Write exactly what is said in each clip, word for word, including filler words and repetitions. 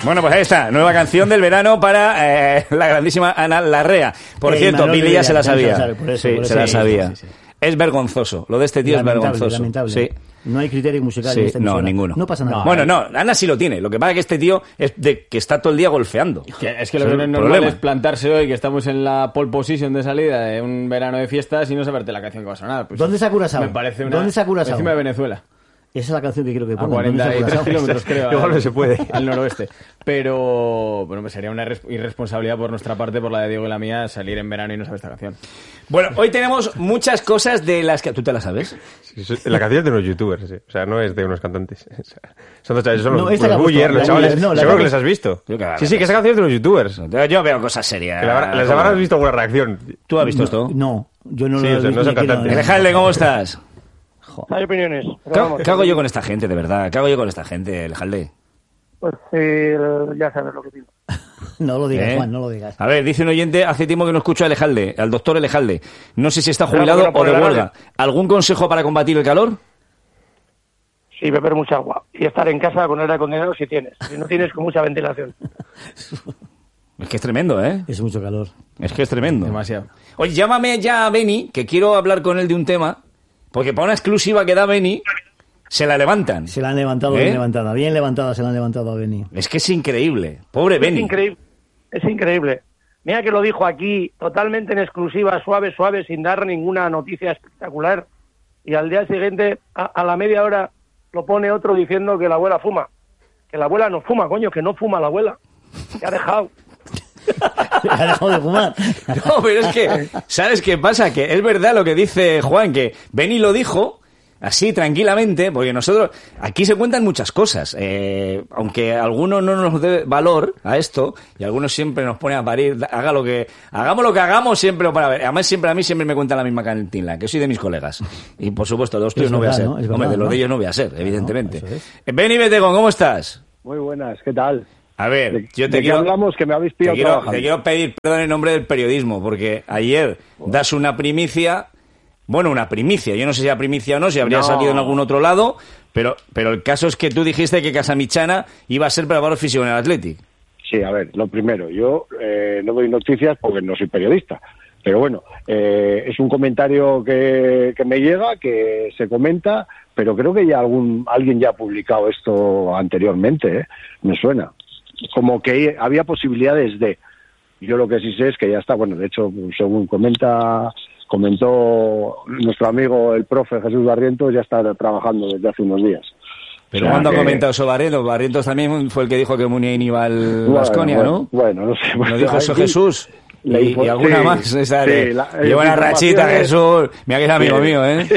Bueno, pues ahí está, nueva canción del verano para eh, la grandísima Ana Larrea. Por eh, cierto, Billy ya se la sabía. Sabe, por eso, sí, por eso, se la sabía. Sí, sí, sí. Es vergonzoso, lo de este tío lamentable, es vergonzoso. Lamentable. Sí. No hay criterio musical sí, en esta no, emisora. ninguno. No pasa nada. No, bueno, no, Ana sí lo tiene. Lo que pasa es que este tío es de que está todo el día golfeando. Que es que lo que no es normal problema. es plantarse hoy, que estamos en la pole position de salida de un verano de fiestas y no saberte la canción que va a sonar. Pues ¿Dónde se ha curasado? Me parece una... ¿Dónde se ha curasado? Encima de Venezuela. Esa es la canción que quiero que pongan. A cuarenta y tres kilómetros, creo. Igual no se puede. Al noroeste. Pero, bueno, pues sería una irresponsabilidad por nuestra parte, por la de Diego y la mía, salir en verano y no saber esta canción. Bueno, hoy tenemos muchas cosas de las que... ¿Tú te las sabes? Sí, la canción es de unos youtubers, sí. O sea, no es de unos cantantes. O sea, son dos chavales, son no, los, los bullers, los chavales. No, seguro que les has visto. Yo, sí, sí, que esa canción es de unos youtubers. Yo, yo veo cosas serias. La, les habrás visto alguna reacción. ¿Tú has visto no, esto? No, yo no sí, lo he o sea, visto. No son cantantes. Alejandro, ¿cómo estás? Hay opiniones. ¿Qué, ¿Qué hago yo con esta gente, de verdad? ¿Qué hago yo con esta gente, Alejandro? Pues eh, ya sabes lo que digo. No lo digas, ¿Eh? Juan, no lo digas. A ver, dice un oyente, hace tiempo que no escucho a Alejalde, al doctor Alejalde. No sé si está jubilado o de huelga. ¿Algún consejo para combatir el calor? Sí, beber mucha agua. Y estar en casa con aire acondicionado si tienes. Si no tienes, con mucha ventilación. Es que es tremendo, ¿eh? Es mucho calor. Es que es tremendo. Demasiado. Oye, llámame ya a Beni, que quiero hablar con él de un tema, porque para una exclusiva que da Beni, se la levantan. Se la han levantado, ¿Eh? bien levantada. Bien levantada se la han levantado a Beni. Es que es increíble. Pobre Beni. Es increíble. Es increíble. Mira que lo dijo aquí, totalmente en exclusiva, suave, suave, sin dar ninguna noticia espectacular. Y al día siguiente, a, a la media hora, lo pone otro diciendo que la abuela fuma. Que la abuela no fuma, coño, que no fuma la abuela. Que ha dejado. Ha dejado de fumar. No, pero es que, ¿sabes qué pasa? Que es verdad lo que dice Juan, que Beni lo dijo así, tranquilamente, porque nosotros, aquí se cuentan muchas cosas, eh, aunque alguno no nos dé valor a esto, y algunos siempre nos pone a parir, haga lo que, hagamos lo que hagamos, siempre lo para ver. Además, siempre a mí siempre me cuentan la misma cantina, que soy de mis colegas. Y por supuesto, de los tuyos no voy a ser. ¿no? Hombre, verdad, de los ¿no? de ellos no voy a ser, evidentemente. No, es. Beni Betegón, ¿cómo estás? Muy buenas, ¿qué tal? A ver, yo te ¿De quiero, qué hablamos que me habéis pillado te quiero, te quiero pedir perdón en nombre del periodismo, porque ayer das una primicia, bueno, una primicia, yo no sé si era primicia o no, si habría no. salido en algún otro lado, pero pero el caso es que tú dijiste que Casamichana iba a ser preparador físico en el Athletic. Sí, a ver, lo primero, yo eh, no doy noticias porque no soy periodista, pero bueno, eh, es un comentario que, que me llega, que se comenta, pero creo que ya algún alguien ya ha publicado esto anteriormente, ¿eh? Me suena. Como que había posibilidades de... Yo lo que sí sé es que ya está, bueno, de hecho, según comenta comentó nuestro amigo el profe Jesús Barrientos, ya está trabajando desde hace unos días. Pero o sea, ¿cuándo que... ha comentado eso Barrientos? Barrientos también fue el que dijo que Muniain iba al Baskonia, bueno, ¿no? Bueno, no sé. ¿No dijo eso Jesús? Y, info... y alguna sí, más. Esa sí, de, la, lleva una rachita, Jesús. Mira que es amigo sí. mío, ¿eh?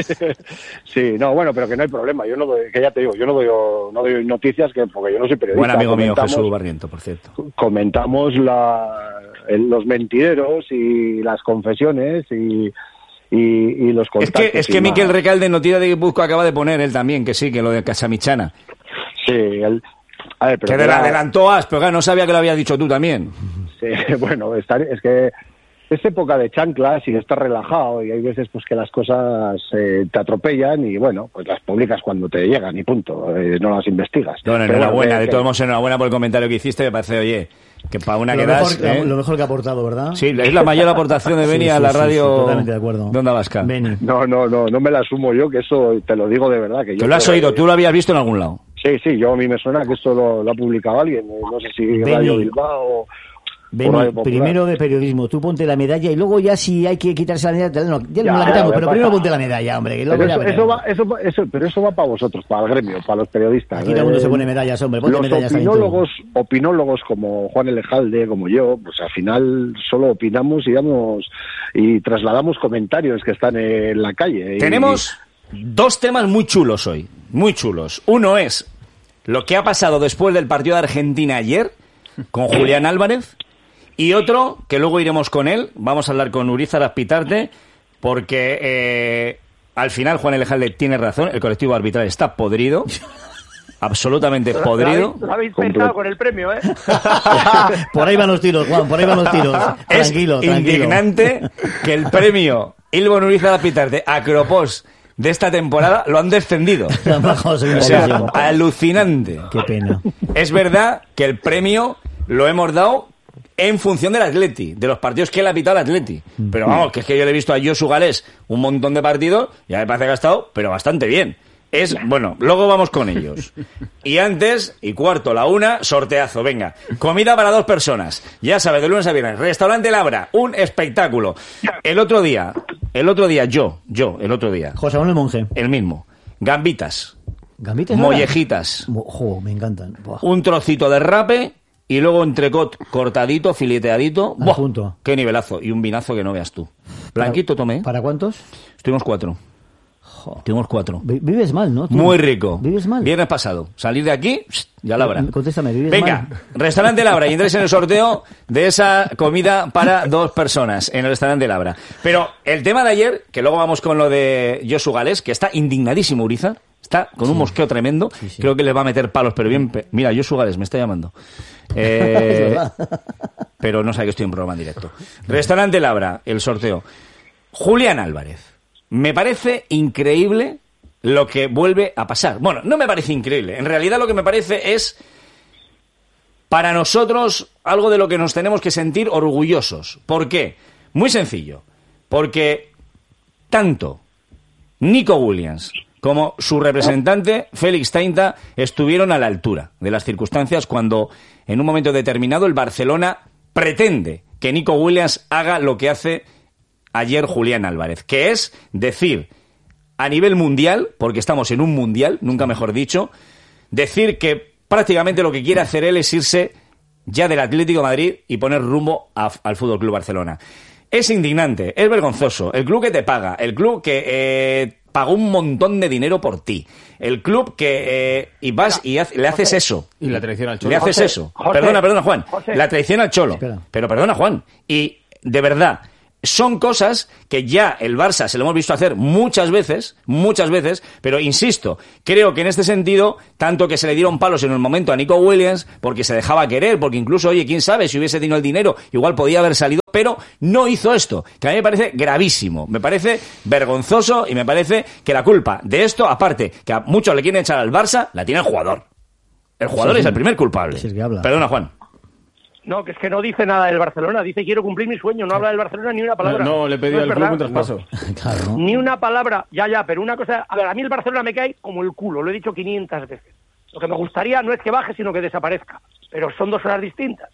Sí, no, bueno, pero que no hay problema. Yo no doy, que ya te digo, yo no doy, no doy noticias que porque yo no soy periodista. Buen amigo mío, Jesús Barrientos, por cierto. Comentamos la, el, los mentideros y las confesiones y... Y, y los contactos. Es que, es que Miquel Recalde en Noticias de Guipúzcoa acaba de poner él también, que sí, que lo de Casamichana. Sí, él... A ver, pero que te la adelantó As, pero claro, no sabía que lo habías dicho tú también. Sí, bueno, estar, es que es época de chanclas y de estar relajado y hay veces pues que las cosas eh, te atropellan y bueno, pues las publicas cuando te llegan y punto, eh, no las investigas. No, no, enhorabuena, bueno, de, de todos modos enhorabuena por el comentario que hiciste, me parece, oye, que para una lo que mejor, das... ¿eh? Lo mejor que ha aportado, ¿verdad? Sí, es la mayor aportación de Beni sí, sí, a la radio sí, sí, totalmente de acuerdo. de Onda Vasca. Beni. No, no, no, no me la asumo yo, que eso te lo digo de verdad. Que yo ¿Tú lo has oído? ¿Tú lo habías visto en algún lado? Sí, sí, yo a mí me suena que esto lo, lo ha publicado alguien, no sé si Beni. Radio Bilbao o... Beni, primero de periodismo, tú ponte la medalla y luego ya si hay que quitarse la medalla, no, ya, ya no la quitamos, pero primero ponte la medalla, hombre. Que pero, eso, eso va, eso, eso, pero eso va para vosotros, para el gremio, para los periodistas. Aquí todo el mundo eh, se pone medallas, hombre, ponte los medallas. Los opinólogos, opinólogos como Juan Elejalde, como yo, pues al final solo opinamos y damos y trasladamos comentarios que están en la calle. Tenemos y... dos temas muy chulos hoy, muy chulos. Uno es lo que ha pasado después del partido de Argentina ayer con Julián Álvarez. Y otro, que luego iremos con él, vamos a hablar con Urizar Azpitarte, porque eh, al final Juan Elejalde tiene razón, el colectivo arbitral está podrido, absolutamente podrido. Lo habéis pensado con el premio, ¿eh? Por ahí van los tiros, Juan, por ahí van los tiros. Es tranquilo, tranquilo. Indignante que el premio Ilbon Urizar Azpitarte, Acropos, de esta temporada lo han descendido. O sea, alucinante. Qué pena. Es verdad que el premio lo hemos dado en función del Atleti, de los partidos que él ha pitado el Atleti. Pero vamos, que es que yo le he visto a Josu Gales un montón de partidos, ya me parece que ha estado, pero bastante bien. Es, bueno, luego vamos con ellos. Y antes, y cuarto, la una, sorteazo, venga. Comida para dos personas. Ya sabes, de lunes a viernes. Restaurante Labra, un espectáculo. El otro día, el otro día, yo, yo, el otro día. José Manuel Monje. El mismo. Gambitas. ¿Gambitas? Mollejitas. Ojo, me encantan. Buah. Un trocito de rape y luego entrecot cortadito, fileteadito. ¡Buah! Punto. ¡Qué nivelazo! Y un vinazo que no veas tú. Blanquito tomé. ¿Para cuántos? Estuvimos cuatro. Tuvimos cuatro. Vives mal, ¿no? ¿Tú? Muy rico. Vives mal. Viernes pasado. Salir de aquí, ya Labra. Contéstame, vives Venga, mal. restaurante Labra y entréis en el sorteo de esa comida para dos personas en el restaurante Labra. Pero el tema de ayer, que luego vamos con lo de Josu Gales, que está indignadísimo Uriza, está con un mosqueo tremendo, Sí, sí. creo que le va a meter palos, pero bien... pe- Mira, Josu Gales me está llamando. Eh, Es verdad. pero no sabe que estoy en programa en directo. Restaurante Labra, el sorteo. Julián Álvarez. Me parece increíble lo que vuelve a pasar. Bueno, no me parece increíble. En realidad lo que me parece es, para nosotros, algo de lo que nos tenemos que sentir orgullosos. ¿Por qué? Muy sencillo. Porque tanto Nico Williams como su representante, Félix Tainta, estuvieron a la altura de las circunstancias cuando, en un momento determinado, el Barcelona pretende que Nico Williams haga lo que hace ayer Julián Álvarez, que es decir, a nivel mundial, porque estamos en un mundial, nunca mejor dicho, decir que prácticamente lo que quiere hacer él es irse ya del Atlético de Madrid y poner rumbo a, al Fútbol Club Barcelona. Es indignante, es vergonzoso. El club que te paga, el club que eh, pagó un montón de dinero por ti, el club que eh, y vas y hace- le haces eso. Y la traición al Cholo. Le haces José, eso. José, perdona, perdona, Juan. José. La traición al Cholo. Espera. Pero perdona, Juan. Y de verdad, son cosas que ya el Barça se lo hemos visto hacer muchas veces, muchas veces, pero insisto, creo que en este sentido, tanto que se le dieron palos en el momento a Nico Williams, porque se dejaba querer, porque incluso, oye, quién sabe, si hubiese tenido el dinero, igual podía haber salido, pero no hizo esto, que a mí me parece gravísimo, me parece vergonzoso y me parece que la culpa de esto, aparte, que a muchos le quieren echar al Barça, la tiene el jugador. El jugador Sí, es sí. el primer culpable. Sí, es que habla. Perdona, Juan. No, que es que no dice nada del Barcelona. Dice quiero cumplir mi sueño. No habla del Barcelona ni una palabra. No, le he pedido No es al club un verdad. traspaso. Claro, ¿no? Ni una palabra. Ya, ya, pero una cosa... A ver, a mí el Barcelona me cae como el culo. Lo he dicho quinientas veces. Lo que me gustaría no es que baje, sino que desaparezca. Pero son dos horas distintas.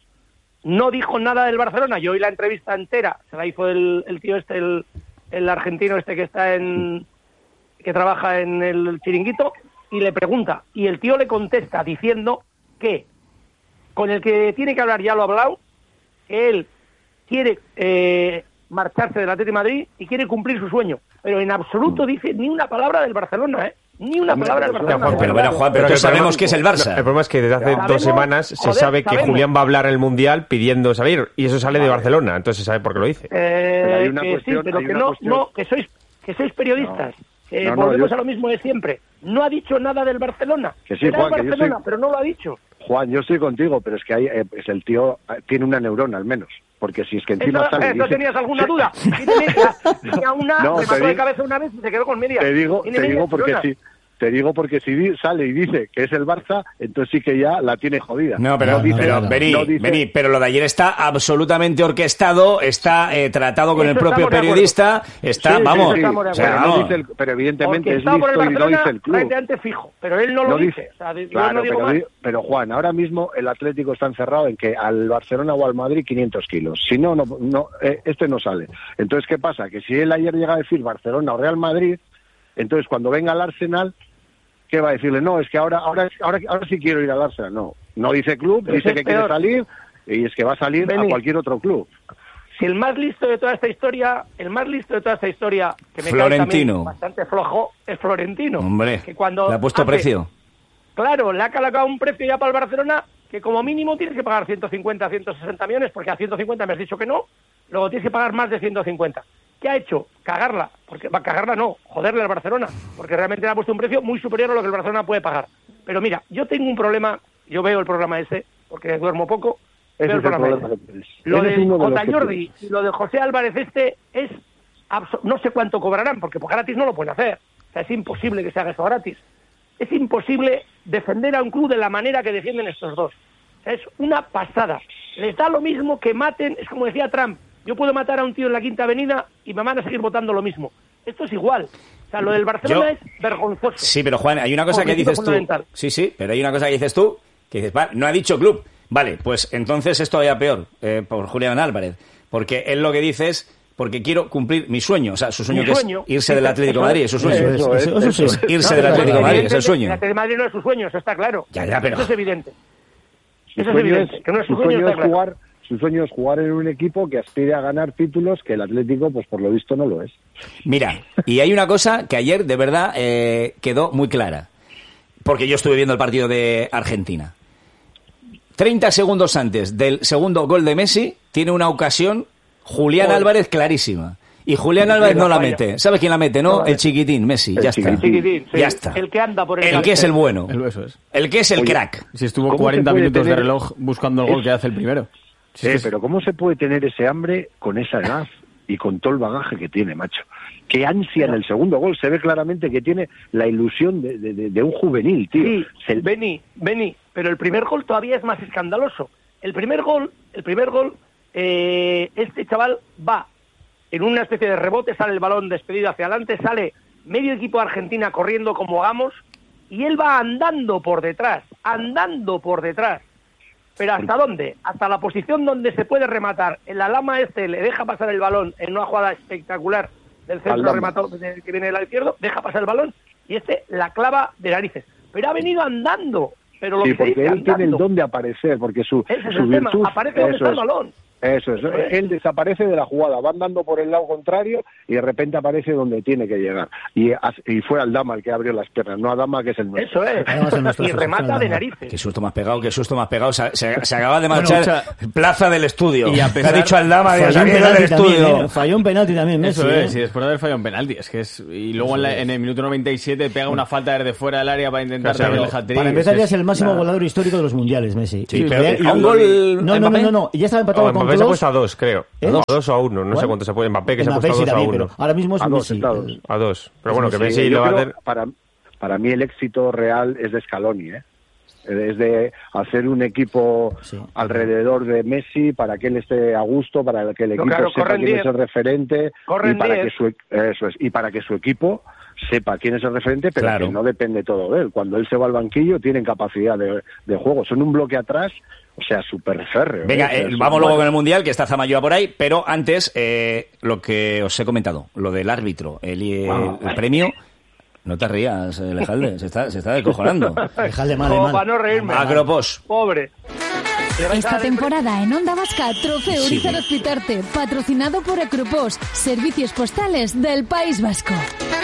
No dijo nada del Barcelona. Yo oí la entrevista entera. Se la hizo el, el tío este, el, el argentino este que está en... que trabaja en el Chiringuito, y le pregunta. Y el tío le contesta diciendo que con el que tiene que hablar ya lo ha hablado, que él quiere eh, marcharse del Atlético de Madrid y quiere cumplir su sueño. Pero en absoluto dice ni una palabra del Barcelona, ¿eh? Ni una palabra del Barcelona. Juan, pero, pero, Juan, pero que todos el problema- sabemos que es el Barça. no, el problema es que desde hace Sabemos, dos semanas se joder, sabe que sabemos. Julián va a hablar en el Mundial pidiendo salir, y eso sale de Barcelona, entonces se sabe por qué lo dice. Eh, Pero hay una que cuestión- sí, pero hay que una no, cuestión- no, que sois, que sois periodistas. Que No, no, volvemos yo- a lo mismo de siempre. No ha dicho nada del Barcelona. Que sí, Será Juan, el que yo Barcelona, soy- pero no lo ha dicho. Juan, yo estoy contigo, pero es que hay, eh, pues el tío eh, tiene una neurona al menos, porque si es que encima ¿Eso, sale y eso dice- tenías alguna Sí. duda? Sí, tenía, tenía una, No, me te mató de digo- cabeza una vez y se quedó con media. Te digo, Tiene te media digo porque neurona. sí. Te digo porque si di- sale y dice que es el Barça, entonces sí que ya la tiene jodida. No, pero, dice- pero no, no. vení, no dice- vení, pero lo de ayer está absolutamente orquestado, está eh, tratado con Eso el propio estamos de acuerdo. periodista, está, Sí, sí, vamos, sí, estamos de o sea, pero, no vamos. dice el- pero evidentemente es Orquestado por el listo y no Barcelona, dice el club. prácticamente fijo, pero él no lo No dice. dice. O sea, yo Claro, no digo pero, más. di- pero Juan, ahora mismo el Atlético está encerrado en que al Barcelona o al Madrid quinientos kilos. Si no, no, no eh, este no sale. Entonces, ¿qué pasa? Que si él ayer llega a decir Barcelona o Real Madrid, entonces cuando venga al Arsenal, ¿qué va a decirle? No, es que ahora, ahora, ahora, ahora sí quiero ir al Arsenal. No, no dice club, Pero dice es que quiere peor. salir y es que va a salir Vení. a cualquier otro club. Si el más listo de toda esta historia, el más listo de toda esta historia, que me Florentino. cae también bastante flojo, es Florentino. Hombre, que cuando le ha puesto hace- precio. Claro, le ha colocado un precio ya para el Barcelona que como mínimo tienes que pagar ciento cincuenta, ciento sesenta millones, porque a ciento cincuenta me has dicho que no, luego tienes que pagar más de ciento cincuenta. ¿Qué ha hecho? Cagarla, porque va a cagarla no, joderle al Barcelona, porque realmente le ha puesto un precio muy superior a lo que el Barcelona puede pagar. Pero mira, yo tengo un problema, yo veo el programa ese, porque duermo poco, Ese veo el es el programa problema ese. que tienes. Lo Ese de es uno de los J. que Jordi tienes. y lo de José Álvarez este es, abso- no sé cuánto cobrarán, porque por gratis no lo pueden hacer. O sea, es imposible que se haga eso gratis. Es imposible defender a un club de la manera que defienden estos dos. O sea, es una pasada. Les da lo mismo que maten, es como decía Trump, yo puedo matar a un tío en la Quinta Avenida y me van a seguir votando lo mismo. Esto es igual. O sea, lo del Barcelona yo... es vergonzoso. Sí, pero Juan, hay una cosa que dices tú. Sí, sí, pero hay una cosa que dices tú, que dices, vale, no ha dicho club. Vale, pues entonces es todavía peor eh, por Julián Álvarez. Porque él lo que dice es, porque quiero cumplir mi sueño. O sea, su sueño, sueño. que es irse del Atlético de Madrid, es su sueño. Eso, eso, eso, eso, es irse del Atlético de Madrid, es el sueño. El Atlético de Madrid no es su sueño, eso está claro. Ya, ya, pero... Eso es evidente. Su eso es evidente. Es, que no es su, su sueño, sueño es claro. jugar, su sueño es jugar en un equipo que aspire a ganar títulos que el Atlético, pues por lo visto, no lo es. Mira, y hay una cosa que ayer, de verdad, eh, quedó muy clara. Porque yo estuve viendo el partido de Argentina. treinta segundos antes del segundo gol de Messi, tiene una ocasión Julián Joder. Álvarez clarísima. Y Julián sí, Álvarez no la mete. ¿Sabes quién la mete, no? El chiquitín, Messi. El ya chiquitín. está. Chiquitín, sí. Ya está. El que anda por el... El que es el bueno. El, eso es. el que es el Oye, crack. Si estuvo cuarenta minutos tener... de reloj buscando el gol es... que hace el primero. Sí, sí, pero ¿cómo se puede tener ese hambre con esa edad y con todo el bagaje que tiene, macho? Qué ansia en el segundo gol. Se ve claramente que tiene la ilusión de, de, de, de un juvenil, tío. Sí, se... Beni, Beni, pero el primer gol todavía es más escandaloso. El primer gol, el primer gol, eh, este chaval va en una especie de rebote, sale el balón despedido hacia adelante, sale medio equipo de Argentina corriendo como hagamos, y él va andando por detrás, andando por detrás. ¿Pero hasta dónde? Hasta la posición donde se puede rematar. En la lama este le deja pasar el balón en una jugada espectacular del centro rematado que viene del lado izquierdo, deja pasar el balón y este la clava de narices. Pero ha venido andando. Pero lo sí, que porque dice, él andando. tiene el don de aparecer, porque su, Ese es su el virtud... tema. Aparece donde está el es. balón. Eso es, eso es, él desaparece de la jugada, va andando por el lado contrario y de repente aparece donde tiene que llegar. Y, y fue Aldama el que abrió las piernas, no Aldama que es el nuestro. Eso es, y remata de narices. Qué susto más pegado, qué susto más pegado. Se, se, se acaba de marchar bueno, o sea, plaza del estudio. Y a pesar, ha dicho Aldama de falló, un del estudio. También, ¿eh? Falló un penalti también, Eso Messi, es, ¿eh? y después de haber fallado un penalti. Es que es, y luego en, la, en el minuto noventa y siete pega una falta desde fuera del área para intentar claro, darle el hat-trick. Para empezar ya es el máximo nada. goleador histórico de los mundiales, Messi. Sí, sí, pero a un gol... No, no, no, no, no, ya estaba empatado oh, con Mbappé se ha puesto a dos, creo. ¿Eh? A dos, a dos o a uno, no ¿Cuál? sé cuánto se puede. Mbappé que Mbappé se ha puesto a dos sí, a uno. Ahora mismo es a Messi. Dos, el... A dos. Pero bueno, que sí, Messi lo va a hacer... Para, para mí el éxito real es de Scaloni, ¿eh? Es de hacer un equipo sí. alrededor de Messi para que él esté a gusto, para que el equipo claro, sepa quién diez. es el referente corren y para diez. que su eso es y para que su equipo sepa quién es el referente, pero claro. que no depende todo de él. Cuando él se va al banquillo tienen capacidad de, de juego, son un bloque atrás, o sea, súper férreo. Venga, ¿eh? eh, vamos luego con el Mundial, que está Zamayoa por ahí, pero antes, eh, lo que os he comentado, lo del árbitro, el, el, wow. el premio... No te rías, Lejalde, se está, se está descojonando. Lejalde mal, no, mal. para no reírme. Agropos. Pobre. Esta temporada en Onda Vasca, Trofeo sí. Urizar Hospitarte, patrocinado por Acropos, servicios postales del País Vasco.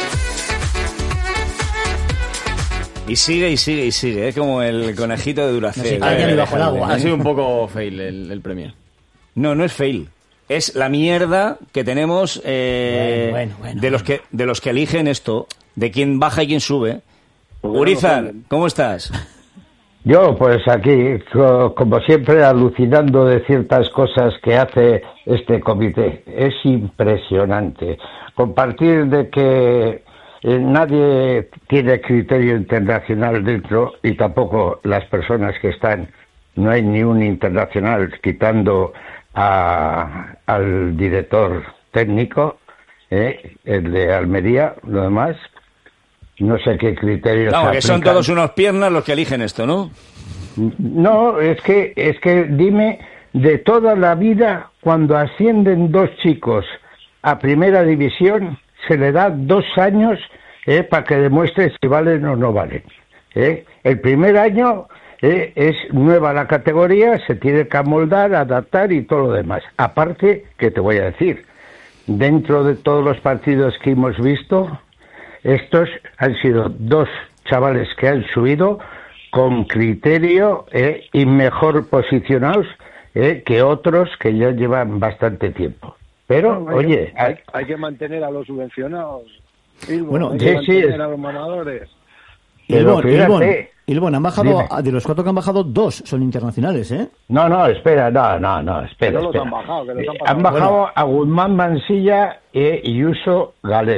Y sigue, y sigue, y sigue, es ¿eh? como el conejito de Duracell. No, sí, bajo el agua. Ha sido un poco fail el, el premio. No, no es fail. Es la mierda que tenemos eh, bueno, bueno, bueno, de los que de los que eligen esto, de quién baja y quién sube. Urizar, ¿cómo estás? Yo, pues aquí, como siempre, alucinando de ciertas cosas que hace este comité. Es impresionante. Compartir de que eh, nadie tiene criterio internacional dentro y tampoco las personas que están. No hay ni un internacional, quitando a, al director técnico, eh, el de Almería, lo demás. No sé qué criterios Claro, que son todos unos piernas los que eligen esto, ¿no? No, es que, es que dime, de toda la vida, cuando ascienden dos chicos a primera división, se le da dos años eh, para que demuestre si valen o no valen. ¿eh? El primer año eh, es nueva la categoría, se tiene que amoldar, adaptar y todo lo demás. Aparte, que te voy a decir, dentro de todos los partidos que hemos visto, estos han sido dos chavales que han subido con criterio eh, y mejor posicionados eh, que otros que ya llevan bastante tiempo. Pero, no, hay oye... Que, hay, hay que mantener a los subvencionados. Ilbon, bueno, hay sí, que mantener sí, a los mamadores. Ilbon, Ilbon, Ilbon, han bajado, Dime. de los cuatro que han bajado, dos son internacionales, ¿eh? No, no, espera, no, no, no, espera, que no espera. Los han bajado, que los han, han bajado bueno. a Guzmán Mansilla e Yuso Galet.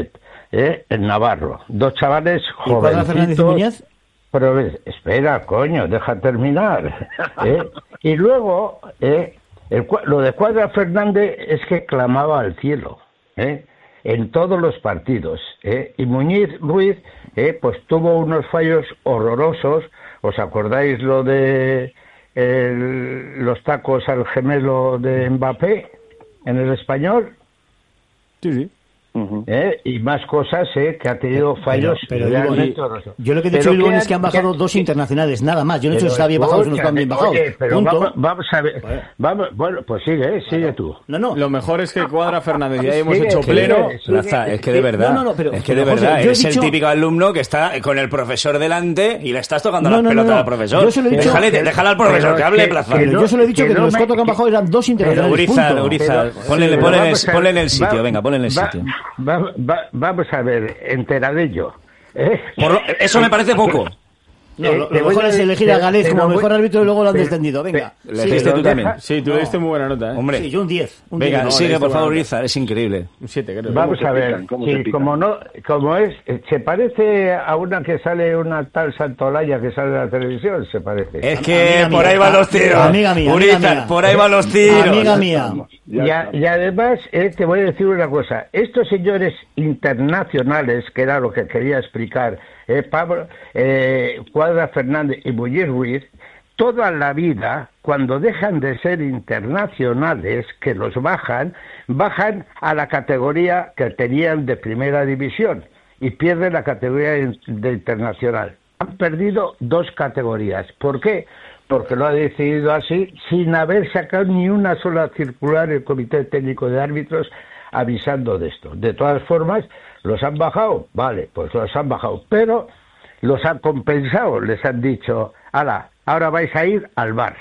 ¿eh? En Navarro. Dos chavales ¿Y Cuadra Fernández y jovencitos. Muñoz? Pero espera, coño, deja terminar. ¿eh? Y luego, ¿eh? el, lo de Cuadra Fernández es que clamaba al cielo, ¿eh? En todos los partidos, ¿eh? Y Muñiz Ruiz, ¿eh? Pues tuvo unos fallos horrorosos. ¿Os acordáis lo de el, los tacos al gemelo de Mbappé en el Español? Sí, sí. Uh-huh. ¿Eh? Y más cosas, ¿eh? Que ha tenido fallos. Pero, pero realmente digo, horrorosos. yo lo que he dicho Pero es que han bajado dos internacionales, nada más. Yo no he dicho si está bien bajados o no están bien bajados. Oye, pero Punto. vamos, vamos a ver. Vamos, bueno, pues sigue, ¿eh? Sigue tú. No, no. Lo mejor es que Cuadra Fernández ya hemos Sigue, hecho sigue, pleno. sigue. Plaza, es que de verdad, No, no, no, pero- es que de pero, José, verdad, yo he es dicho- el típico alumno que está con el profesor delante y le estás tocando No, las no, no, pelotas no. al profesor. Yo se lo he dicho- Déjale, déjale al profesor pero que hable, que- Plaza. que Pero no- yo se lo he dicho que que, no los me- cuatro que han bajado eran dos internacionales. Urizar, punto. Urizar, Pero- ponle, pero ponle en el, vamos a- ponle en el sitio, va- venga, ponle en el va- sitio. va- va- vamos a ver, enteradillo. ¿eh? Por lo- eso me parece poco. No, Eh, lo, te lo voy mejor a- es elegir a te- Galés te como lo voy- mejor árbitro y luego lo han te- descendido. Venga. Le Sí, diste lo tú deja- también. Sí, tú le diste muy buena nota, ¿eh? Hombre, Sí, yo un diez. Un venga, diez. no, sigue le por diste favor, buena Urizar, es increíble. Un siete, creo. Vamos se a ver, pican? ¿Cómo se sí, pican? como no, como es, se parece a una que sale una tal Santolaya que sale en la televisión, se parece. Es que Amiga por mía, ahí van los tiros. amiga mía, amiga Urizar, mía. por ahí van los tiros. Amiga mía. Ya Y, a- estamos. y además, eh, te voy a decir una cosa, estos señores internacionales, que era lo que quería explicar, eh, Pablo, eh, Cuadra Fernández y Muñiz Ruiz, toda la vida, cuando dejan de ser internacionales, que los bajan, bajan a la categoría que tenían de primera división y pierden la categoría de internacional. Han perdido dos categorías. ¿Por qué? Porque lo ha decidido así, sin haber sacado ni una sola circular el Comité Técnico de Árbitros avisando de esto. De todas formas, ¿los han bajado? Vale, pues los han bajado, pero los han compensado, les han dicho, ala, ahora vais a ir al bar.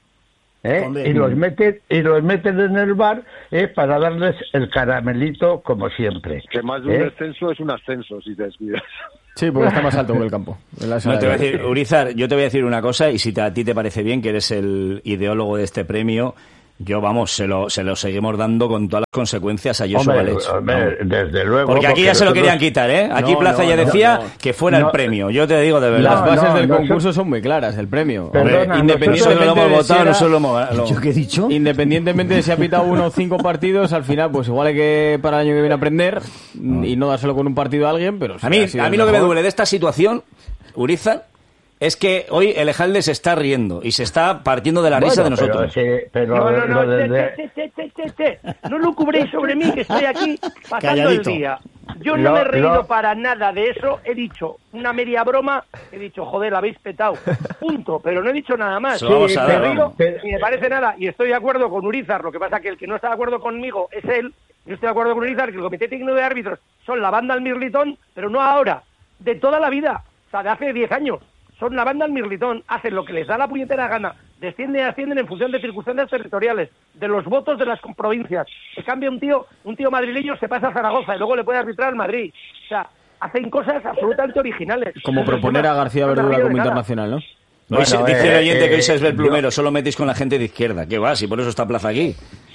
¿eh? Hombre. Y los meten y los meten en el bar ¿eh? para darles el caramelito como siempre. Que más de un ¿eh? descenso es un ascenso, si te descuidas. Sí, porque está más alto que el campo. En la No, sala te voy a de- decir, Urizar, yo te voy a decir una cosa, y si te- a ti te parece bien, que eres el ideólogo de este premio, yo, vamos, se lo, se lo seguimos dando con todas las consecuencias a Joshua Hombre, Valech. hombre, Vamos. desde luego. Porque aquí ya se lo nosotros- querían quitar, ¿eh? Aquí No, Plaza no, ya no, decía no. que fuera No. el premio. Yo te digo de verdad. Las bases no, del no, concurso eso- son muy claras, el premio. Perdona, Hombre, nosotros- independientemente Nosotros no lo hemos de si votado, era- nosotros lo hemos... lo- ¿Yo qué he dicho? Independientemente de si ha pitado uno o cinco partidos, al final, pues igual hay que para el año que viene aprender y no dárselo con un partido a alguien, pero... si A mí, ha sido a mí el lo que me mejor- duele de esta situación, Urizar, es que hoy el Ejalde se está riendo y se está partiendo de la risa Bueno, de nosotros. Pero, sí, pero No, no, no, lo che, de- che, che, che, che, che. No lo cubréis sobre mí, que estoy aquí pasando Calladito. el día. Yo no Lo- me he reído lo- para nada de eso, he dicho una media broma, he dicho, joder, la habéis petado, punto, pero no he dicho nada más. Se lo vamos a me dar, río, vamos. ni me parece nada, y estoy de acuerdo con Urizar, lo que pasa que el que no está de acuerdo conmigo es él, yo estoy de acuerdo con Urizar, que el Comité Técnico de Árbitros son la banda al Mirlitón, pero no ahora, de toda la vida, o sea, de hace diez años. Son la banda al Mirlitón, hacen lo que les da la puñetera gana, descienden y ascienden en función de circunstancias territoriales, de los votos de las provincias. Se cambia un tío, un tío madrileño se pasa a Zaragoza y luego le puede arbitrar al Madrid. O sea, hacen cosas absolutamente originales. Como proponer a García No me Verdura río de como nada. internacional, ¿no? Hoy se- Bueno, dice eh, el oyente que hoy se eh, es el plumero, yo- solo metéis con la gente de izquierda. ¿Qué va? Si por eso está Plaza aquí.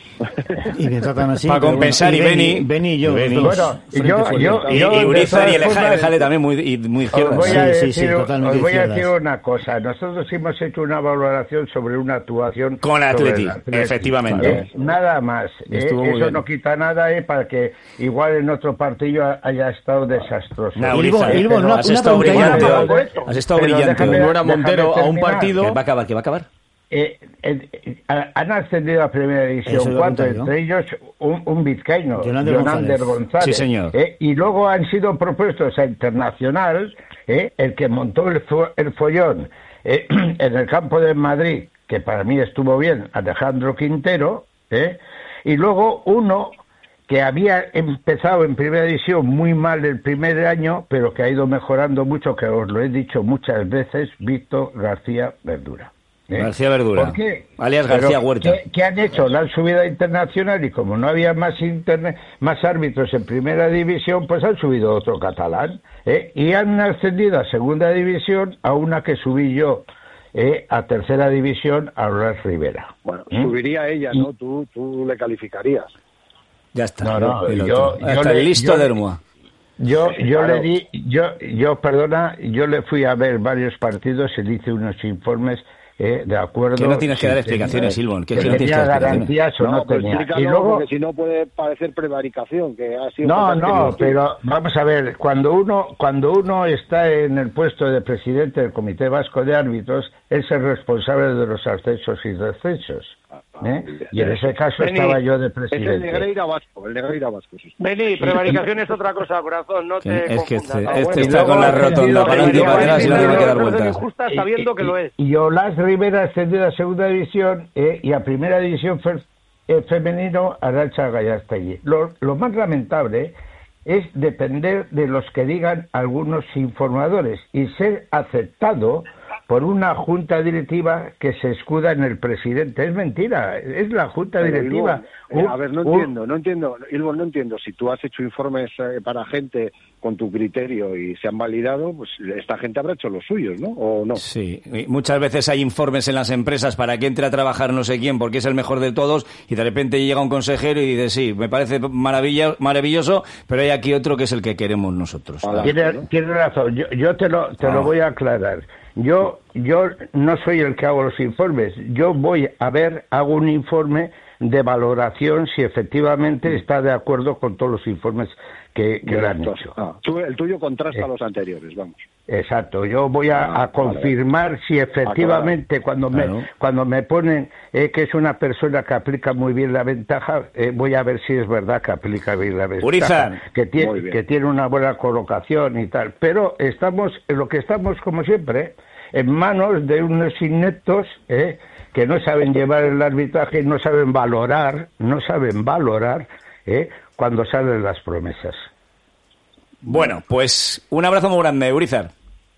Y me tratan así. Para pero compensar, bueno. y Beni- Beni y yo. y Beni. los dos, Bueno, frente yo- fuerte. yo- Y, yo, y de Urizar todas y el Eja- formas, el Ejale también muy, y muy Os izquierda. voy, a Sí, sí, decir, sí, totalmente os voy a izquierdas. decir una cosa. Nosotros hemos hecho una valoración sobre una actuación Con sobre Atleti, el Atleti. efectivamente. Eh, nada más. eh, Estuvo muy eso bien. no quita nada eh, para que igual en otro partido haya estado desastroso. Nah, Ilvo, Urizar, Ilvo, una- has una estado pregunta brillante ya. hoy. Has estado Pero brillante déjame- hoy. Como era Montero a un terminar. partido... Que va a acabar, que va a acabar. Eh, eh, eh, han ascendido a Primera Eso División lo cuatro, apunto yo. entre ellos un, un vizcaíno, Jonander Jonander González. González. Sí, señor. eh, y luego han sido propuestos a Internacional, eh, el que montó el, fo- el follón eh, en el campo de Madrid, que para mí estuvo bien, Alejandro Quintero, eh, y luego uno que había empezado en Primera División muy mal el primer año, pero que ha ido mejorando mucho, que os lo he dicho muchas veces, Víctor García Verdura. ¿eh? García Verdura. ¿Por qué? Alias Pero, García Huerta. ¿qué, qué han hecho? La han subido a internacional y como no había más interne- más árbitros en primera división, pues han subido otro catalán. ¿eh? Y han ascendido a segunda división a una que subí yo ¿eh? a tercera división, a Aurel Rivera. Bueno, ¿Mm? subiría ella, ¿no? Tú, tú le calificarías. Ya está. No, no, El yo- otro. yo Está le- listo yo de le- Hermoa. Yo, Sí, yo claro. le di, yo, yo, perdona, yo le fui a ver varios partidos y le hice unos informes, eh, de acuerdo. Que no tienes que dar si explicaciones, tenía- Silvon, que es que que no tienes que tenía dar explicaciones. garantías o no, No, pero tenía. explícalo, Y luego, porque si no puede parecer prevaricación, que ha sido... no, cosas que no, sí. pero vamos a ver, cuando uno, cuando uno está en el puesto de presidente del Comité Vasco de Árbitros, es el responsable de los ascensos y descensos. ¿eh? Y en ese caso Beni, estaba yo de Es el presidente. Negreira Vasco, el Negreira Vasco, sí. Vení, prevaricación es otra cosa, corazón, no te Es que confundas. este, Ah, este bueno, está luego con la ha rotonda ascendido para adelante y para atrás y no tiene que dar vueltas. injusta sabiendo que lo es. Y, y Olaz Rivera ascendido a segunda división eh, y a primera división fe- eh, femenino Arantxa Gallastegui. Lo, lo más lamentable es depender de los que digan algunos informadores y ser aceptado por una junta directiva que se escuda en el presidente. Es mentira, es la junta Pero, directiva. Ilvo, eh, Un- a ver, no un- entiendo, no entiendo, Ilvo, no entiendo. Si tú has hecho informes eh, para gente con tu criterio y se han validado, pues esta gente habrá hecho los suyos, ¿no? ¿O no? Sí, y muchas veces hay informes en las empresas para que entre a trabajar no sé quién porque es el mejor de todos y de repente llega un consejero y dice, sí, me parece maravilla, maravilloso, pero hay aquí otro que es el que queremos nosotros. Hola. Tiene, tiene razón, yo, yo te, lo, te Ah. lo voy a aclarar. Yo, yo no soy el que hago los informes, yo voy a ver, hago un informe de valoración si efectivamente está de acuerdo con todos los informes que, que le han Exacto. hecho. Ah, tú- el tuyo contrasta Eh. los anteriores, vamos. Exacto, yo voy a, Ah, a confirmar vale. si efectivamente cuando Claro. me cuando me ponen eh, que es una persona que aplica muy bien la ventaja, eh, voy a ver si es verdad que aplica bien la ventaja, Urizar. que Muy tiene bien. que tiene una buena colocación y tal. Pero estamos en lo que estamos como siempre en manos de unos ineptos eh, que no saben llevar el arbitraje, no saben valorar, no saben valorar eh, cuando salen las promesas. Bueno, pues un abrazo muy grande, Urizar.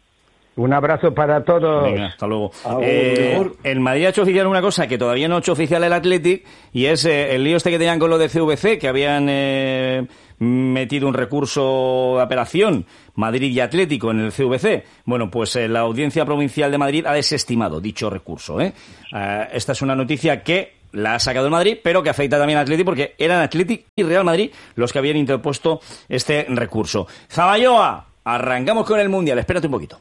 Un abrazo para todos. Venga, hasta luego. Agur, Eh, agur. el Madrid ha hecho oficial una cosa que todavía no ha hecho oficial el Athletic y es eh, el lío este que tenían con lo de C V C, que habían eh, metido un recurso de apelación, Madrid y Atlético, en el C V C. Bueno, pues eh, la Audiencia Provincial de Madrid ha desestimado dicho recurso. ¿eh? Eh, esta es una noticia que la ha sacado el Madrid, pero que afecta también al Athletic porque eran Athletic y Real Madrid los que habían interpuesto este recurso. Zaballoa, arrancamos con el Mundial. Espérate un poquito.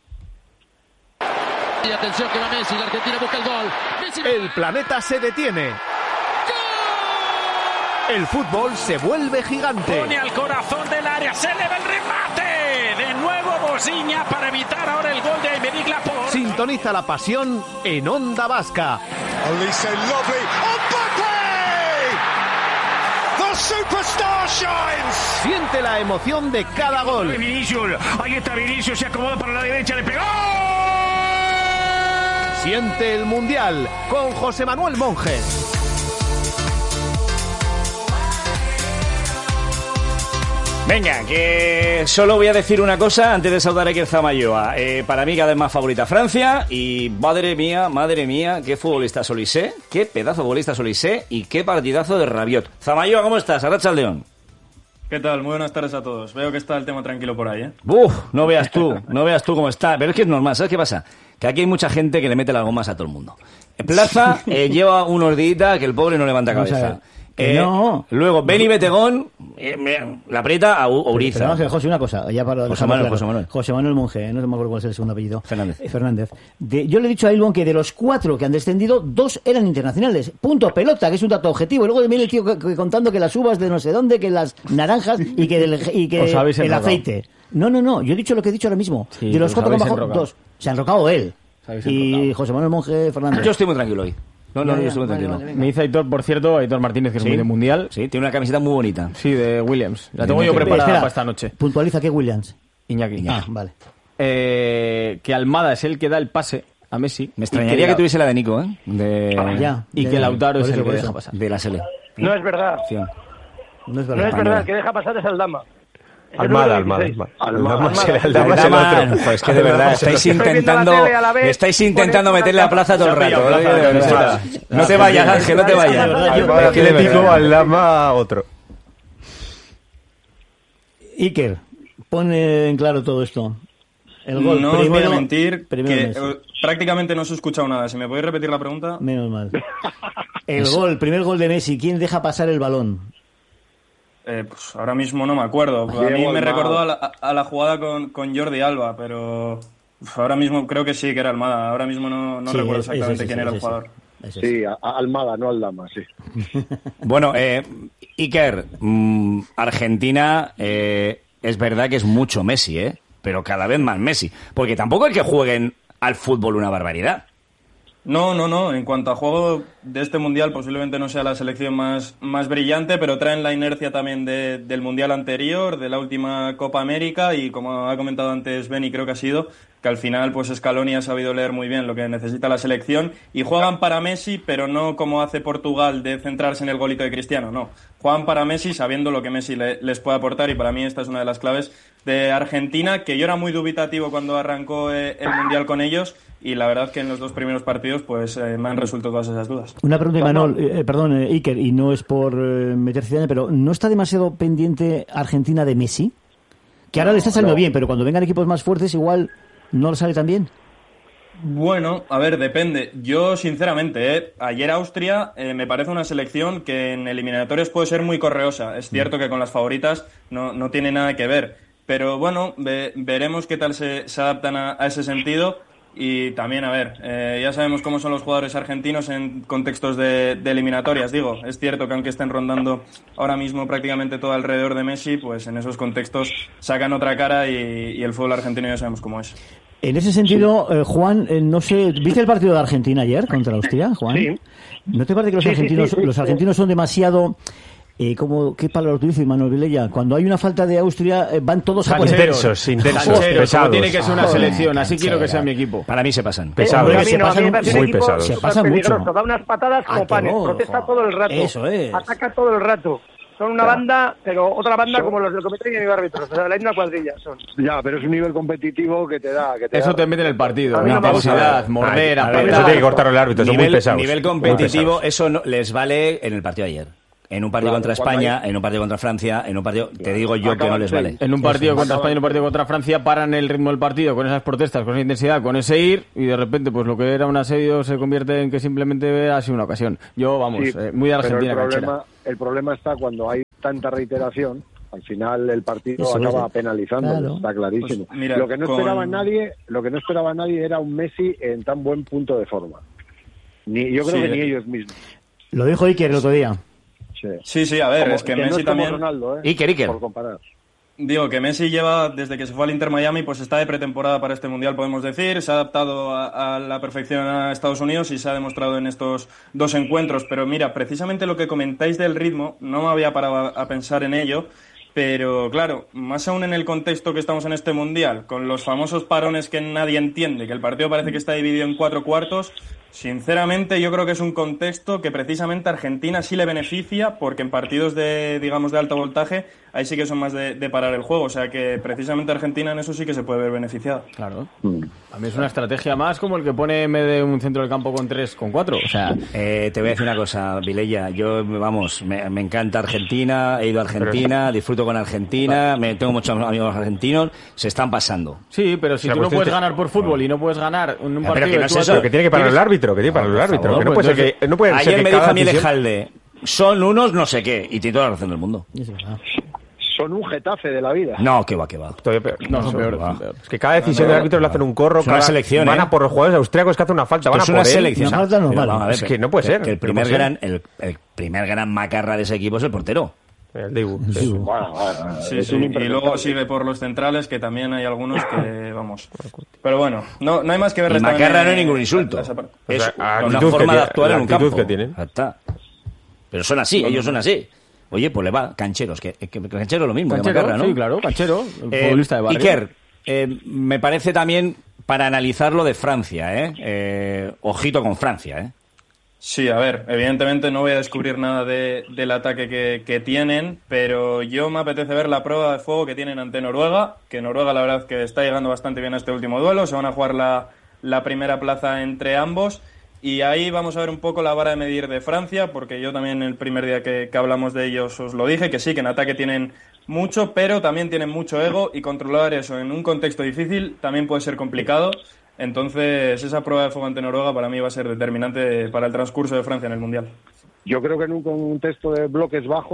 Y atención que va Messi, la Argentina busca el gol. Messi... El planeta se detiene. El fútbol se vuelve gigante. Pone al corazón del área, se eleva el remate. De nuevo Bosiña para evitar ahora el gol de Aymeric Laporte. Sintoniza la pasión en Onda Vasca. Olise lovely. Mbappé! The superstar shines. Siente la emoción de cada gol. Vinicius, ahí está Vinicius, se acomoda para la derecha, le pegó. Siente el Mundial con José Manuel Monge. Venga, que solo voy a decir una cosa antes de saludar a Iker Zaballoa. Eh, para mí cada vez más favorita Francia y madre mía, madre mía, qué futbolista Solissé, qué pedazo de futbolista Solissé y qué partidazo de Rabiot. Zaballoa, ¿cómo estás? Arratsaldeon. ¿Qué tal? Muy buenas tardes a todos. Veo que está el tema tranquilo por ahí, ¿eh? Uf, no veas tú, no veas tú cómo está. Pero es que es normal, ¿sabes qué pasa? Que aquí hay mucha gente que le mete las gomas a todo el mundo. En Plaza eh, lleva unos días que el pobre no levanta Vamos a cabeza. ver. Que Eh, no. Luego, Beni Betegón, eh, me- la aprieta a U- a Uriza. Pero vamos a ver, José, una cosa. Ya para José dejarlo Manuel, claro. José Manuel. José Manuel Monge, no me acuerdo cuál es el segundo apellido. Fernández. Eh, Fernández. De- yo le he dicho a Ilbon que de los cuatro que han descendido, dos eran internacionales. Punto, pelota, que es un dato objetivo. Y luego viene el tío que- que contando que las uvas de no sé dónde, que las naranjas y que, del, y que Os habéis el enrocado. aceite. No, no, no. Yo he dicho lo que he dicho ahora mismo. Sí, de los os cuatro que han habéis bajado, enrocado. dos. Se ha enrocado él. Os habéis Y enrocado. José Manuel Monge Fernández. Yo estoy muy tranquilo hoy. No, no, Ya, yo ya, estoy muy vale, tranquilo. vale, venga. Me dice Aitor, por cierto, Aitor Martínez, que es Sí. muy de mundial. Sí, tiene una camiseta muy bonita. Sí, de Williams. La tengo Bien, yo bien. preparada Espera, para esta noche. Puntualiza que Williams. Iñaki. Ah, vale. Eh, que Almada es el que da el pase a Messi. Me extrañaría y que tuviese la de Nico, ¿eh? De, Ah, ya. Y Ya, que ya. Lautaro Por es eso, el que por deja eso. pasar. de la Sele. No es verdad. No es No verdad. es verdad, el que deja pasar es Aldama. Es el Almada, número Almada, dieciséis. Almada. Almada. Aldama es el- La Aldama es el Aldama, otro. pues que de verdad estáis Estoy viendo la intentando tele a la vez, estáis ponéis intentando una meterle a cámara. plaza todo el Se ha rato. pillado ¿eh? plaza, De de verdad. verdad. No te vayas, Ángel, no te vayas. Almada Es que le Atlético, pico. Aldama otro. Iker, pone en claro todo esto. El gol no os primero, voy a mentir primero que Messi. eh, prácticamente no os he escuchado nada. Si me podéis repetir la pregunta. Menos mal. El gol, primer gol de Messi. ¿Quién deja pasar el balón? Eh, pues ahora mismo no me acuerdo. A mí me recordó a la, a la jugada con, con Jordi Alba, pero uf, ahora mismo creo que sí, que era Almada. Ahora mismo no, no sí, recuerdo es, exactamente es, es, quién es, era el es, jugador. Es, es. Sí, a, a Almada, no Aldama, sí. Bueno, eh, Iker, mmm, Argentina eh, es verdad que es mucho Messi, ¿eh? Pero cada vez más Messi. Porque tampoco es que jueguen al fútbol una barbaridad. No, no, no. En cuanto a juego de este Mundial, posiblemente no sea la selección más, más brillante, pero traen la inercia también de, del Mundial anterior, de la última Copa América, y como ha comentado antes Benny, creo que ha sido, que al final pues Scaloni ha sabido leer muy bien lo que necesita la selección, y juegan para Messi, pero no como hace Portugal de centrarse en el golito de Cristiano, no. Juegan para Messi sabiendo lo que Messi le, les puede aportar, y para mí esta es una de las claves de Argentina, que yo era muy dubitativo cuando arrancó eh, el Mundial con ellos, y la verdad que en los dos primeros partidos pues eh, me han resuelto todas esas dudas. Una pregunta, Imanol, eh, perdón, eh, Iker, y no es por eh, meter cizaña, pero ¿no está demasiado pendiente Argentina de Messi? Que ahora no, le está saliendo no. bien, pero cuando vengan equipos más fuertes igual no le sale tan bien. Bueno, a ver, depende. Yo, sinceramente, ¿eh? ayer Austria eh, me parece una selección que en eliminatorios puede ser muy correosa. Es cierto que con las favoritas no, no tiene nada que ver. Pero bueno, ve, veremos qué tal se, se adaptan a, a ese sentido. Y también, a ver, eh, ya sabemos cómo son los jugadores argentinos en contextos de, de eliminatorias. Digo, es cierto que aunque estén rondando ahora mismo prácticamente todo alrededor de Messi, pues en esos contextos sacan otra cara y, y el fútbol argentino ya sabemos cómo es. En ese sentido, eh, Juan, eh, no sé, ¿viste el partido de Argentina ayer contra Austria, Juan? Sí. ¿No te parece que los sí, argentinos sí, sí, sí. los argentinos son demasiado... Eh, como, ¿qué palabra utiliza Manuel Vilella? Cuando hay una falta de Austria, eh, van todos a por intensos, intensos, Cancheros, pesados. Tiene que ser una selección, así Canchera. Quiero que sea mi equipo. Para mí se pasan. Pesados. Eh, se no, pasan, muy pesados. Se pasan mucho. Da unas patadas como panes, protesta todo el rato. Eso es. Ataca todo el rato. Son una claro. banda, pero otra banda son... como los del Comité de Árbitros, o sea, la misma cuadrilla son. Ya, pero es un nivel competitivo que te da... Que te eso da... te mete en el partido, no intensidad, morder, apretar. Eso tiene que cortar el árbitro, son nivel, muy pesados. Nivel competitivo, eso no, les vale en el partido de ayer. En un partido claro, contra España, hay... en un partido contra Francia, en un partido... Te digo yo que no les vale. En un partido contra España, en un partido contra Francia, paran el ritmo del partido con esas protestas, con esa intensidad, con ese ir, y de repente pues lo que era un asedio se convierte en que simplemente ha sido una ocasión. Yo, vamos, sí, eh, muy de Argentina. Pero el problema, el problema está cuando hay tanta reiteración, al final el partido Eso acaba es. penalizando, claro. Está clarísimo. Pues mira, lo que no con... esperaba nadie, lo que no esperaba nadie era un Messi en tan buen punto de forma. Ni yo creo sí, que ni ellos mismos. Lo dijo Iker el otro día. Sí, sí, a ver, como, es que, que Messi no es también... Ronaldo, ¿eh? Iker, Iker. Por comparar. Digo que Messi lleva, desde que se fue al Inter Miami, pues está de pretemporada para este Mundial, podemos decir. Se ha adaptado a, a la perfección a Estados Unidos y se ha demostrado en estos dos encuentros. Pero mira, precisamente lo que comentáis del ritmo, no me había parado a, a pensar en ello, pero claro, más aún en el contexto que estamos en este Mundial, con los famosos parones que nadie entiende, que el partido parece que está dividido en cuatro cuartos. Sinceramente, yo creo que es un contexto que precisamente a Argentina sí le beneficia, porque en partidos de, digamos, de alto voltaje, ahí sí que son más de, de parar el juego. O sea que precisamente Argentina en eso sí que se puede ver beneficiada. Claro. A mí es una estrategia más como el que pone en vez de un centro del campo con tres, con cuatro. O sea, eh, te voy a decir una cosa, Vilella. Yo, vamos, me, me encanta Argentina, he ido a Argentina, disfruto con Argentina, me tengo muchos amigos argentinos, se están pasando. Sí, pero si o sea, tú no puedes te... ganar por fútbol y no puedes ganar en un ya, partido... Pero que no es eso, que tiene que parar el árbitro. Que tiene para el árbitro, favor, que no pues puede ser que, no puede ayer ser que me dijo cada a mí decisión... Lejalde, son unos no sé qué, y tiene toda la razón del mundo. Son un Getafe de la vida. No, que va, que va. Todavía peor. No, no son peores. Es que cada decisión no, no, del árbitro le hacen un corro, es una cada... selección, van ¿eh? a por los jugadores austriacos que hacen una falta, van es a una por selección. Una falta normal. No, es que no puede que, ser. Que el primer gran, el, el primer gran macarra de ese equipo es el portero. El Dibu. Sí, sí. Bueno, bueno, sí, sí. Y luego sigue por los centrales, que también hay algunos que, vamos... Pero bueno, no, no hay más que ver... Macarra no es ningún insulto. Es o sea, una forma de actuar en un campo. Que tienen. Está. Pero son así, no, ellos son así. Oye, pues le va, Cancheros, que, que Canchero es lo mismo, Canchero, que Macarra, ¿no? Sí, claro, Canchero, el eh, futbolista de barrio. Iker, eh, me parece también para analizar lo de Francia, ¿eh? eh ojito con Francia, ¿eh? Sí, a ver, evidentemente no voy a descubrir nada de, del ataque que, que tienen, pero yo me apetece ver la prueba de fuego que tienen ante Noruega, que Noruega la verdad que está llegando bastante bien a este último duelo, se van a jugar la, la primera plaza entre ambos, y ahí vamos a ver un poco la vara de medir de Francia, porque yo también el primer día que, que hablamos de ellos os lo dije, que sí, que en ataque tienen mucho, pero también tienen mucho ego, y controlar eso en un contexto difícil también puede ser complicado. Entonces, esa prueba de fuego ante Noruega para mí va a ser determinante para el transcurso de Francia en el Mundial. Yo creo que en un contexto de bloques bajos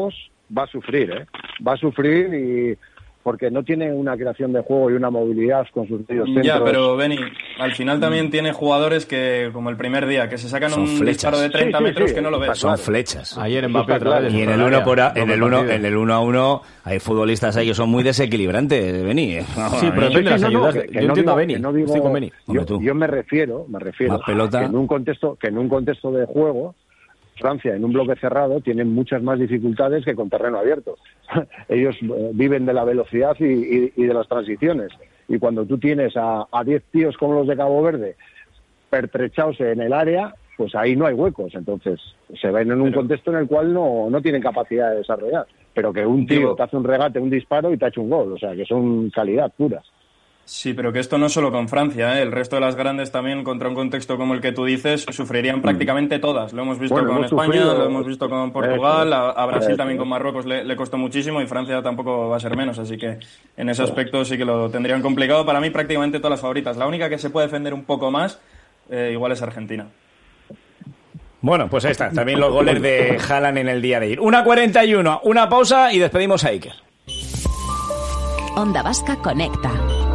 va a sufrir, ¿eh? Va a sufrir y porque no tiene una creación de juego y una movilidad con sus medios centros. Ya, pero Beni, al final también mm. tiene jugadores que, como el primer día, que se sacan son un flechas. disparo de treinta sí, sí, metros sí, que no lo ves. Son flechas. Ayer Mbappé otra vez. Y en el uno por a, en el uno en el uno a uno hay futbolistas ahí que son muy desequilibrantes, Beni. Sí, pero depende de las ayudas. Que, que yo no entiendo digo, a Beni. No digo, Estoy con Beni. Yo, yo me refiero, me refiero Más pelota. que en un contexto, que en un contexto de juego Francia en un bloque cerrado tienen muchas más dificultades que con terreno abierto. Ellos eh, viven de la velocidad y, y, y de las transiciones. Y cuando tú tienes a diez tíos como los de Cabo Verde pertrechados en el área, pues ahí no hay huecos. Entonces se ven en un Pero... contexto en el cual no, no tienen capacidad de desarrollar. Pero que un tío Digo... te hace un regate, un disparo y te ha hecho un gol. O sea, que son calidad pura. Sí, pero que esto no es solo con Francia, ¿eh? El resto de las grandes también, contra un contexto como el que tú dices, sufrirían prácticamente todas. Lo hemos visto bueno, con hemos España, sufrido... lo hemos visto con Portugal, a, a Brasil también con Marruecos le, le costó muchísimo y Francia tampoco va a ser menos, así que en ese aspecto sí que lo tendrían complicado. Para mí prácticamente todas las favoritas. La única que se puede defender un poco más, eh, igual es Argentina. Bueno, pues ahí está, también los goles de Haaland en el día de ir. una cuarenta y uno, una pausa y despedimos a Iker. Onda Vasca conecta.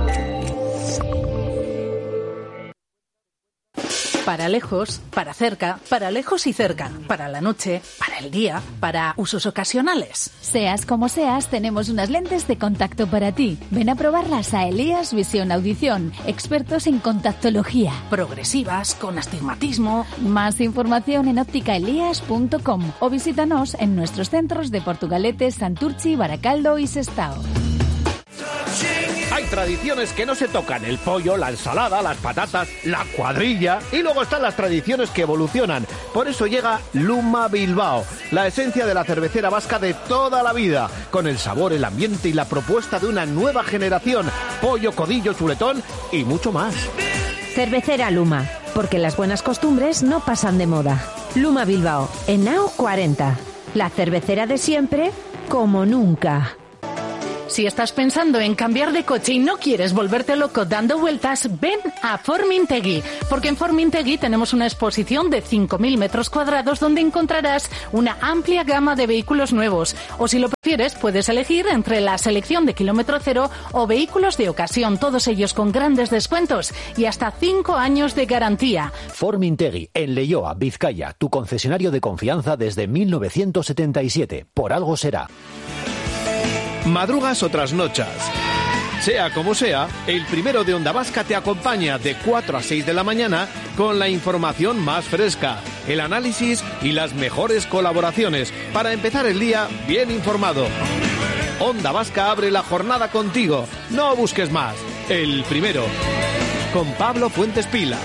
Para lejos, para cerca, para lejos y cerca, para la noche, para el día, para usos ocasionales. Seas como seas, tenemos unas lentes de contacto para ti. Ven a probarlas a Elías Visión Audición, expertos en contactología. Progresivas, con astigmatismo. Más información en óptica elías punto com o visítanos en nuestros centros de Portugalete, Santurchi, Baracaldo y Sestao. Hay tradiciones que no se tocan, el pollo, la ensalada, las patatas, la cuadrilla, y luego están las tradiciones que evolucionan. Por eso llega Luma Bilbao, la esencia de la cervecera vasca de toda la vida, con el sabor, el ambiente y la propuesta de una nueva generación, pollo, codillo, chuletón y mucho más. Cervecera Luma, porque las buenas costumbres no pasan de moda. Luma Bilbao, en Nao cuarenta, la cervecera de siempre como nunca. Si estás pensando en cambiar de coche y no quieres volverte loco dando vueltas, ven a Formintegui, porque en Formintegui tenemos una exposición de cinco mil metros cuadrados donde encontrarás una amplia gama de vehículos nuevos. O si lo prefieres, puedes elegir entre la selección de kilómetro cero o vehículos de ocasión, todos ellos con grandes descuentos y hasta cinco años de garantía. Formintegui, en Leioa, Vizcaya, tu concesionario de confianza desde mil novecientos setenta y siete. Por algo será. Madrugas o trasnochas. Sea como sea, el primero de Onda Vasca te acompaña de cuatro a seis de la mañana con la información más fresca, el análisis y las mejores colaboraciones para empezar el día bien informado. Onda Vasca abre la jornada contigo. No busques más. El primero. Con Pablo Fuentes Pila.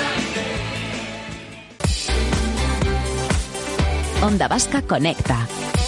Onda Vasca conecta.